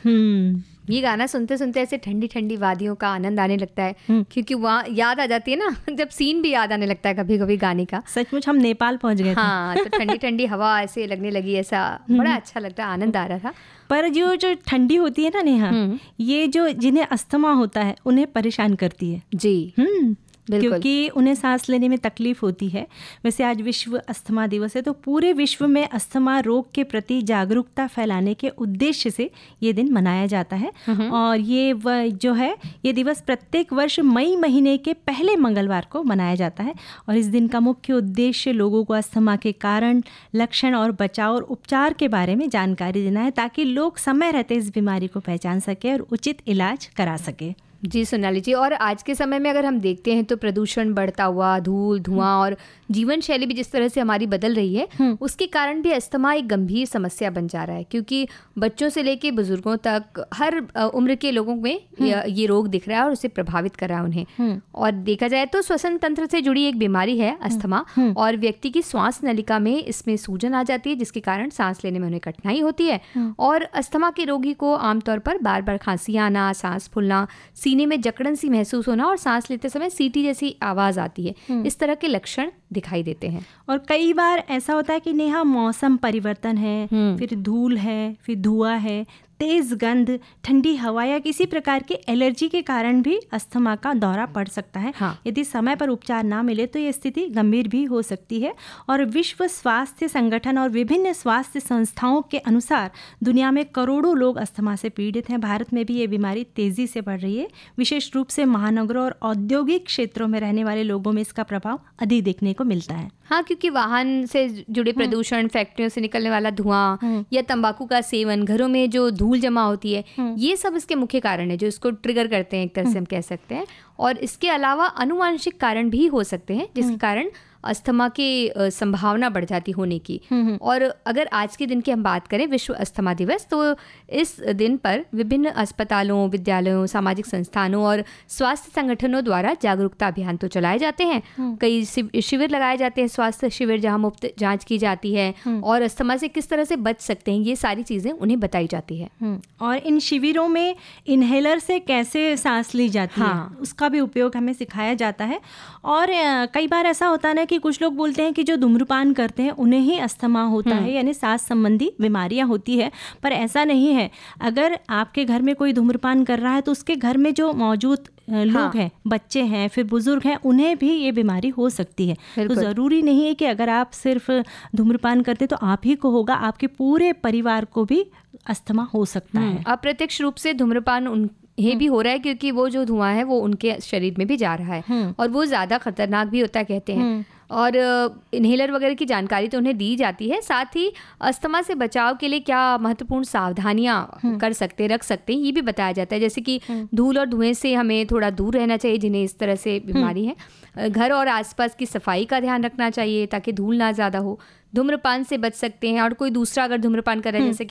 ये गाना सुनते सुनते ऐसे ठंडी ठंडी वादियों का आनंद आने लगता है, क्योंकि वहाँ याद आ जाती है ना, जब सीन भी याद आने लगता है कभी कभी गाने का। सचमुच हम नेपाल पहुंच गए थे। हाँ, तो ठंडी ठंडी हवा ऐसे लगने लगी, ऐसा बड़ा अच्छा लगता है, आनंद आ रहा था। पर जो ठंडी होती है ना नेहा, ये जो जिन्हें अस्थमा होता है उन्हें परेशान करती है जी। क्योंकि उन्हें सांस लेने में तकलीफ होती है। वैसे आज विश्व अस्थमा दिवस है, तो पूरे विश्व में अस्थमा रोग के प्रति जागरूकता फैलाने के उद्देश्य से ये दिन मनाया जाता है। और ये जो है ये दिवस प्रत्येक वर्ष मई महीने के पहले मंगलवार को मनाया जाता है। और इस दिन का मुख्य उद्देश्य लोगों को अस्थमा के कारण, लक्षण और बचाव और उपचार के बारे में जानकारी देना है, ताकि लोग समय रहते इस बीमारी को पहचान सके और उचित इलाज करा सके। जी सोनाली जी, और आज के समय में अगर हम देखते हैं तो प्रदूषण बढ़ता हुआ, धूल धुआं और जीवन शैली भी जिस तरह से हमारी बदल रही है, उसके कारण भी अस्थमा एक गंभीर समस्या बन जा रहा है। क्योंकि बच्चों से लेके बुजुर्गों तक हर उम्र के लोगों में ये रोग दिख रहा है और उसे प्रभावित कर रहा है उन्हें। और देखा जाए तो श्वसन तंत्र से जुड़ी एक बीमारी है अस्थमा, और व्यक्ति की श्वास नलिका में इसमें सूजन आ जाती है, जिसके कारण सांस लेने में उन्हें कठिनाई होती है। और अस्थमा के रोगी को आमतौर पर बार बार खांसी आना, सांस फूलना, सीने में जकड़न सी महसूस होना और सांस लेते समय सीटी जैसी आवाज आती है, इस तरह के लक्षण दिखाई देते हैं। और कई बार ऐसा होता है कि नेहा मौसम परिवर्तन है, फिर धूल है, फिर धुआं है, तेज गंध, ठंडी हवा या किसी प्रकार की एलर्जी के कारण भी अस्थमा का दौरा पड़ सकता है। यदि समय पर उपचार ना मिले तो ये स्थिति गंभीर भी हो सकती है। और विश्व स्वास्थ्य संगठन और विभिन्न स्वास्थ्य संस्थाओं के अनुसार दुनिया में करोड़ों लोग अस्थमा से पीड़ित हैं। भारत में भी ये बीमारी तेजी से बढ़ रही है। विशेष रूप से महानगरों और औद्योगिक क्षेत्रों में रहने वाले लोगों में इसका प्रभाव अधिक देखने को मिलता है। हाँ, क्योंकि वाहन से जुड़े प्रदूषण, फैक्ट्रियों से निकलने वाला धुआं या तंबाकू का सेवन, घरों में जो धूल जमा होती है, ये सब इसके मुख्य कारण है जो इसको ट्रिगर करते हैं, एक तरह से हम कह सकते हैं। और इसके अलावा अनुवांशिक कारण भी हो सकते हैं, जिसके कारण अस्थमा की संभावना बढ़ जाती होने की। और अगर आज के दिन की हम बात करें, विश्व अस्थमा दिवस, तो इस दिन पर विभिन्न अस्पतालों, विद्यालयों, सामाजिक संस्थानों और स्वास्थ्य संगठनों द्वारा जागरूकता अभियान तो चलाए जाते हैं। कई शिविर लगाए जाते हैं, स्वास्थ्य शिविर जहां मुफ्त जांच की जाती है और अस्थमा से किस तरह से बच सकते हैं, ये सारी चीज़ें उन्हें बताई जाती है। और इन शिविरों में इन्हेलर से कैसे सांस ली जाती है, उसका भी उपयोग हमें सिखाया जाता है। और कई बार ऐसा होता है ना कि कुछ लोग बोलते हैं कि जो धूम्रपान करते हैं उन्हें ही अस्थमा होता है, यानी सांस संबंधी बीमारियां होती है। पर ऐसा नहीं है। अगर आपके घर में कोई धूम्रपान कर रहा है तो उसके घर में जो मौजूद लोग हैं, बच्चे हैं, फिर बुजुर्ग हैं, उन्हें भी ये बीमारी हो सकती है। तो ज़रूरी नहीं है कि अगर आप सिर्फ धूम्रपान करते तो आप ही को होगा, आपके पूरे परिवार को भी अस्थमा हो सकता है। अप्रत्यक्ष रूप से धूम्रपान ये भी हो रहा है क्योंकि वो जो धुआं है वो उनके शरीर में भी जा रहा है और वो ज़्यादा खतरनाक भी होता है कहते हैं। और इन्हेलर वगैरह की जानकारी तो उन्हें दी जाती है। साथ ही अस्थमा से बचाव के लिए क्या महत्वपूर्ण सावधानियां रख सकते हैं ये भी बताया जाता है। जैसे कि धूल और धुएं से हमें थोड़ा दूर रहना चाहिए जिन्हें इस तरह से बीमारी है। घर और आसपास की सफाई का ध्यान रखना चाहिए ताकि धूल ना ज़्यादा हो। धूम्रपान से बच सकते हैं, और कोई दूसरा अगर धूम्रपान कर रहा है जैसे